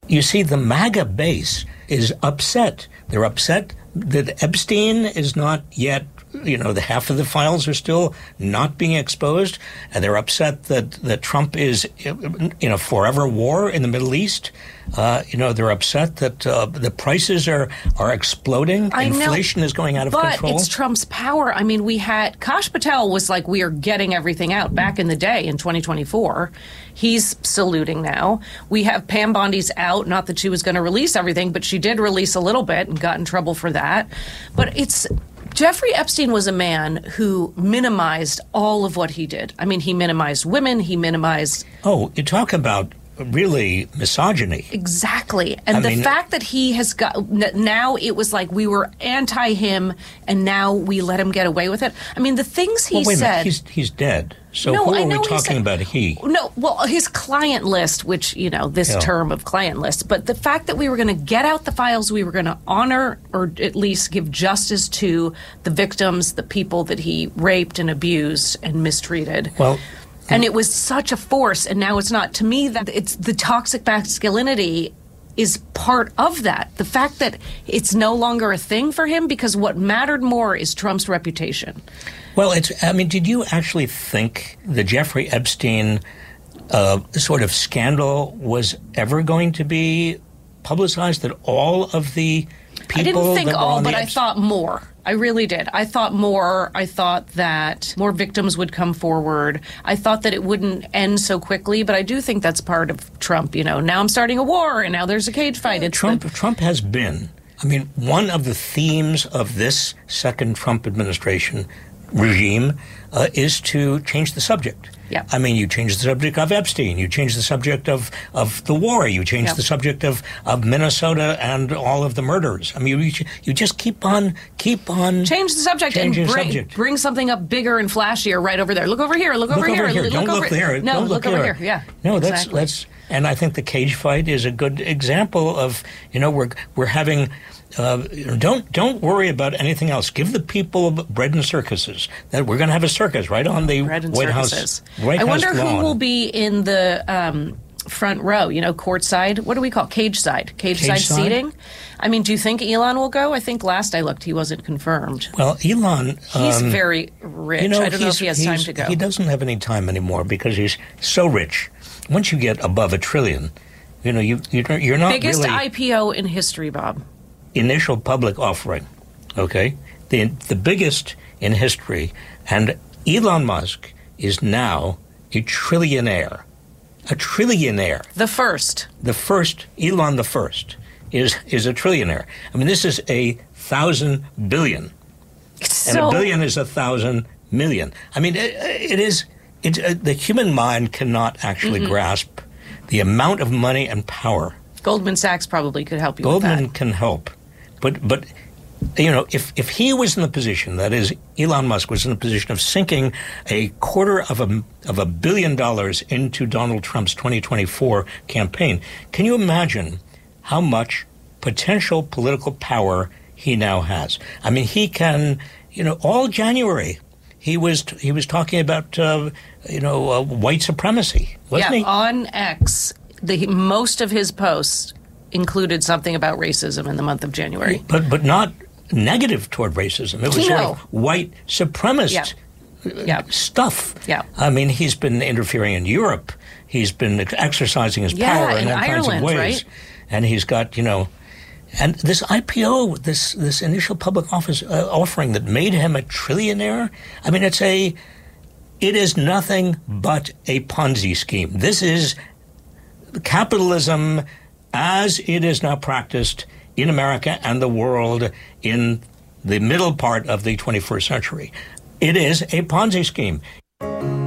you see, the MAGA base is upset. They're upset that Epstein is not yet, the half of the files are still not being exposed, and they're upset that Trump is in a forever war in the Middle East. They're upset that the prices are exploding. Inflation is going out of control. But it's Trump's power. I mean, Kash Patel was like, we are getting everything out back in the day in 2024. He's saluting now. We have Pam Bondi's out. Not that she was going to release everything, but she did release a little bit and got in trouble for that. But Jeffrey Epstein was a man who minimized all of what he did. I mean, he minimized women. He minimized... Oh, you talk about really misogyny. Exactly. And the fact that he has got... Now it was like we were anti him, and now we let him get away with it. I mean, the things he said... He's dead. So who are we talking about he? No, well, his client list, which, this term of client list, but the fact that we were going to get out the files, we were going to honor or at least give justice to the victims, the people that he raped and abused and mistreated. Well... And it was such a force, and now it's not. To me, that it's the toxic masculinity is part of that. The fact that it's no longer a thing for him, because what mattered more is Trump's reputation. Well, did you actually think the Jeffrey Epstein sort of scandal was ever going to be publicized, that all of the people... I didn't think all, but I thought more. I really did. I thought more. I thought that more victims would come forward. I thought that it wouldn't end so quickly, but I do think that's part of Trump. Now I'm starting a war, and now there's a cage fight. Trump has been, one of the themes of this second Trump administration regime is to change the subject. Yeah. You change the subject of Epstein. You change the subject of the war. You change the subject of Minnesota and all of the murders. You just keep on change the subject and bring something up bigger and flashier right over there. Look over here. Look over here. Don't look there. No, look over here. Yeah. No, exactly. that's and I think the cage fight is a good example of we're having. Don't worry about anything else. Give the people bread and circuses. That we're going to have a circus right on the White House. I wonder who will be in the front row. Courtside. What do we call cage side? Cage side seating. Do you think Elon will go? I think last I looked, he wasn't confirmed. Well, Elon, he's very rich. I don't know if he has time to go. He doesn't have any time anymore because he's so rich. Once you get above $1 trillion, you're not biggest really IPO in history, Bob. Initial public offering, okay? The biggest in history. And Elon Musk is now a trillionaire. A trillionaire. The first. Elon the first is a trillionaire. This is 1,000 billion. And a billion is 1,000 million. It is... the human mind cannot actually grasp the amount of money and power. Goldman Sachs probably could help you with that. Goldman can help. But if he was in the position, that is, Elon Musk was in the position of sinking $250 million into Donald Trump's 2024 campaign, can you imagine how much potential political power he now has? He can, all January, he was talking about, white supremacy, wasn't he? On X, most of his posts included something about racism in the month of January. But not negative toward racism. It was sort of white supremacist stuff. Yeah. He's been interfering in Europe. He's been exercising his power in all kinds of ways. Right? And he's got, and this IPO, this initial public office offering that made him a trillionaire, it is nothing but a Ponzi scheme. This is capitalism as it is now practiced in America and the world in the middle part of the 21st century. It is a Ponzi scheme.